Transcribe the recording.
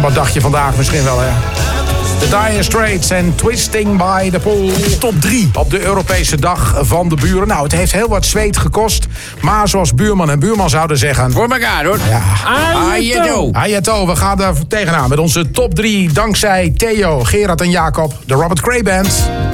Wat dacht je vandaag misschien wel, hè? The Dire Straits en Twisting by the Pool. Top 3 op de Europese dag van de buren. Nou, het heeft heel wat zweet gekost. Maar zoals buurman en buurman zouden zeggen... Voor elkaar, hoor. Ja. Ajeto. Ajeto, we gaan er tegenaan met onze top 3. Dankzij Theo, Gerard en Jacob, de Robert Cray Band.